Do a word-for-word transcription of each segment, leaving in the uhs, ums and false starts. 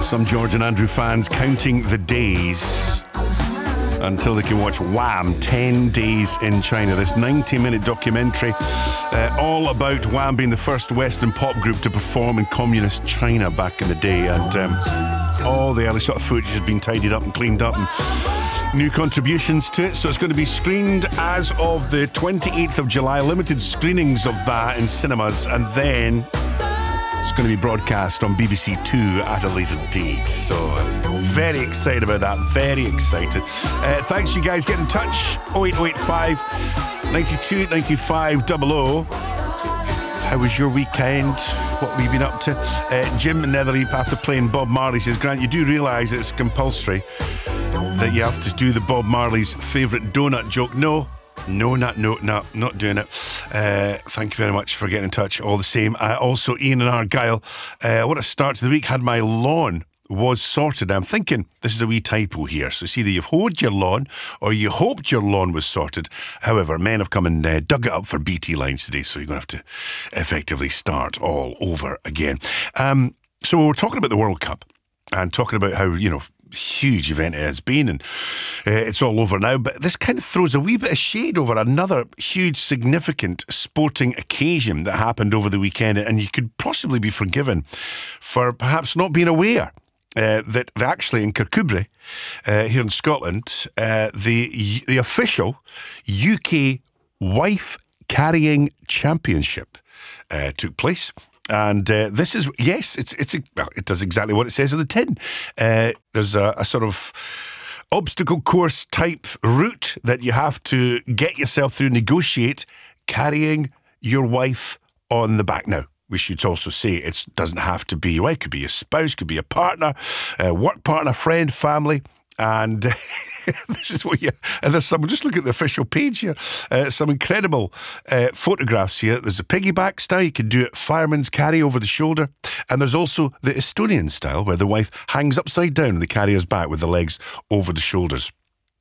Some George and Andrew fans counting the days until they can watch Wham! ten days in China. This ninety-minute documentary uh, all about Wham! Being the first Western pop group to perform in communist China back in the day. And um, all the early sort of footage has been tidied up and cleaned up and new contributions to it. So it's going to be screened as of the twenty-eighth of July. Limited screenings of that in cinemas. And then it's going to be broadcast on B B C Two at a later date. So uh, very excited about that. Very excited. Uh, thanks you guys. Get in touch. oh eight oh eight five, nine two nine five double oh. How was your weekend? What have you been up to? Uh, Jim Netherleap, after playing Bob Marley, says, Grant, you do realise it's compulsory that you have to do the Bob Marley's favourite donut joke. No. No, not, no, no, not doing it. Uh, thank you very much for getting in touch. All the same. Uh, also, Ian and Argyle, uh, what a start to the week. Had my lawn was sorted. I'm thinking this is a wee typo here. So it's either you've hoed your lawn or you hoped your lawn was sorted. However, men have come and uh, dug it up for B T lines today. So you're going to have to effectively start all over again. Um, so we're talking about the World Cup and talking about how, you know, huge event it has been, and uh, it's all over now, but this kind of throws a wee bit of shade over another huge significant sporting occasion that happened over the weekend, and you could possibly be forgiven for perhaps not being aware uh, that actually in Kirkcudbright uh, here in Scotland uh, the the official U K Wife Carrying Championship uh, took place. And uh, this is, yes, it's it's a, well, it does exactly what it says on the tin. Uh, there's a, a sort of obstacle course type route that you have to get yourself through, negotiate, carrying your wife on the back. Now, we should also say it doesn't have to be your wife. It could be a spouse, could be a partner, a work partner, friend, family. And uh, this is what you... And there's some... Just look at the official page here. Uh, some incredible uh, photographs here. There's a piggyback style. You can do it fireman's carry over the shoulder. And there's also the Estonian style, where the wife hangs upside down and the carrier's back with the legs over the shoulders.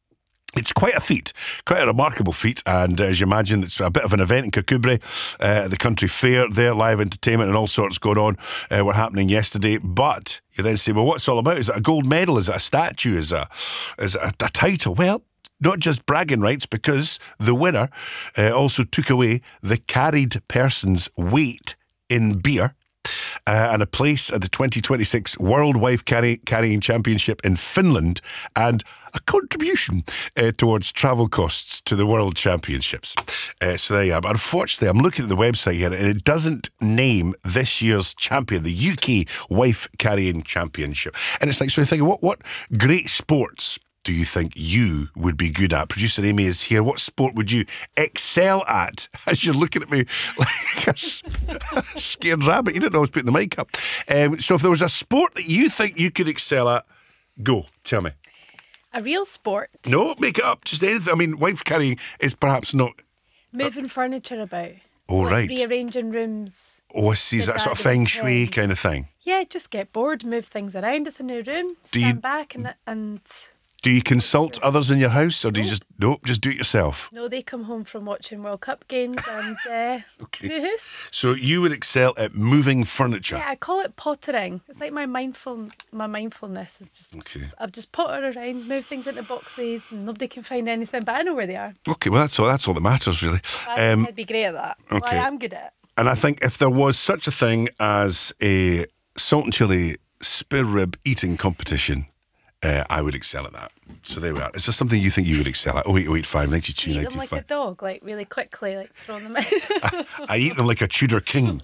It's quite a feat, quite a remarkable feat, and uh, as you imagine, it's a bit of an event in Kirkcudbright, uh, the country fair there, live entertainment and all sorts going on uh, were happening yesterday. But you then say, well, what's it all about? Is it a gold medal? Is it a statue? Is it a, is it a, a title? Well, not just bragging rights, because the winner uh, also took away the carried person's weight in beer. Uh, and a place at the twenty twenty-six World Wife Carry- Carrying Championship in Finland, and a contribution uh, towards travel costs to the World Championships. Uh, so there you are. But unfortunately, I'm looking at the website here, and it doesn't name this year's champion, the U K Wife Carrying Championship. And it's like, so you're thinking, what, what great sports do you think you would be good at? Producer Amy is here. What sport would you excel at? As you're looking at me like a, a scared rabbit. You didn't know I was putting the mic up. Um, so if there was a sport that you think you could excel at, go. Tell me. A real sport? No, make it up. Just anything. I mean, wife carrying is perhaps not... Moving uh, furniture about. Oh, like right. Rearranging rooms. Oh, I see. Is that sort of feng shui kind of thing? Yeah, just get bored, move things around. It's a new room. Stand do you, back and... and Do you consult others in your house, or do you just nope, just do it yourself? No, they come home from watching World Cup games and uh, okay. do his. So you would excel at moving furniture. Yeah, I call it pottering. It's like my mindful, my mindfulness is just. Okay. I've just potter around, move things into boxes, and nobody can find anything, but I know where they are. Okay, well that's all. That's all that matters, really. I um, I'd be great at that. Okay. Well, I am good at it. And I think if there was such a thing as a salt and chilli spare rib eating competition, Uh, I would excel at that. So there we are. Is there something you think you would excel at? oh eight oh eight five, nine two nine five. Eat them like a dog, like really quickly, like throwing them out. I, I eat them like a Tudor king.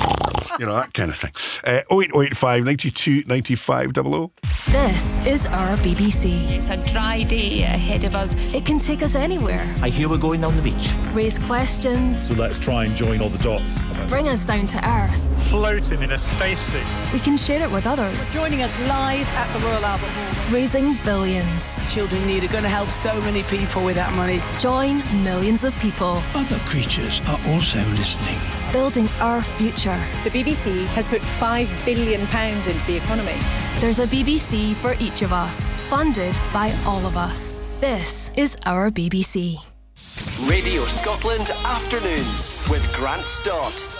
You know, that kind of thing. Uh, oh eight oh eight five, nine two nine five double oh. This is our B B C. It's a dry day ahead of us. It can take us anywhere. I hear we're going down the beach. Raise questions. So let's try and join all the dots. Bring us down to earth. Floating in a spacesuit. We can share it with others. Joining us live at the Royal Albert Hall. Raising billions. Children need are going to help so many people with that money. Join millions of people. Other creatures are also listening. Building our future. The B B C has put five billion pounds into the economy. There's a B B C for each of us, funded by all of us. This is our B B C. Radio Scotland Afternoons with Grant Stott.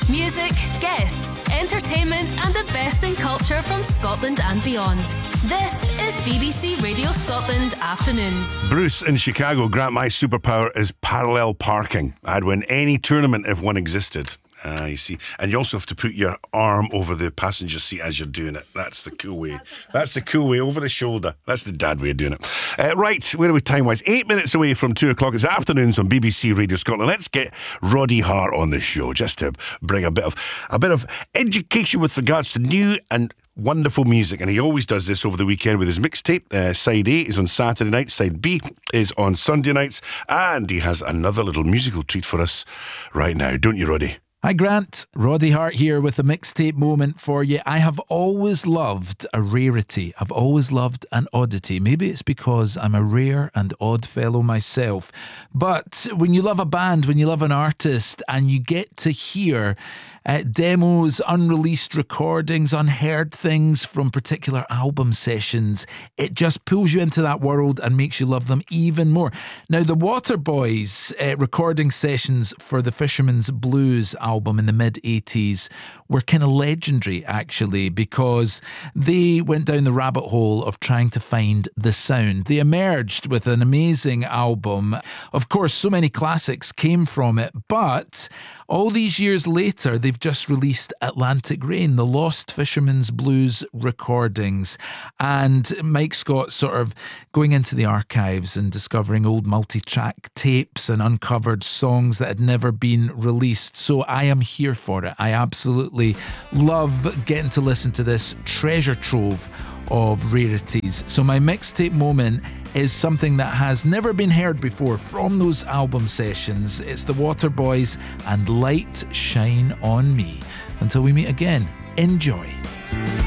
Music, guests, entertainment, and the best in culture from Scotland and beyond. This is B B C Radio Scotland Afternoons. Bruce in Chicago, Grant, my superpower is parallel parking. I'd win any tournament if one existed. Ah, uh, you see. And you also have to put your arm over the passenger seat as you're doing it. That's the cool way. That's the cool way, over the shoulder. That's the dad way of doing it. Uh, right, where are we time-wise? Eight minutes away from two o'clock. It's afternoons on B B C Radio Scotland. Let's get Roddy Hart on the show, just to bring a bit of a bit of education with regards to new and wonderful music. And he always does this over the weekend with his mixtape. Uh, side A is on Saturday night, side B is on Sunday nights, and he has another little musical treat for us right now, don't you, Roddy? Hi Grant, Roddy Hart here with a mixtape moment for you. I have always loved a rarity. I've always loved an oddity. Maybe it's because I'm a rare and odd fellow myself. But when you love a band, when you love an artist, and you get to hear uh, demos, unreleased recordings, unheard things from particular album sessions, it just pulls you into that world and makes you love them even more. Now, the Waterboys uh, recording sessions for the Fisherman's Blues album in the mid eighties were kind of legendary, actually, because they went down the rabbit hole of trying to find the sound. They emerged with an amazing album. Of course, so many classics came from it, but all these years later, they've just released Atlantic Rain, the Lost Fisherman's Blues recordings. And Mike Scott sort of going into the archives and discovering old multi-track tapes and uncovered songs that had never been released. So I am here for it. I absolutely love getting to listen to this treasure trove of rarities. So my mixtape moment is something that has never been heard before from those album sessions. It's the Waterboys and Light Shine On Me. Until we meet again, enjoy.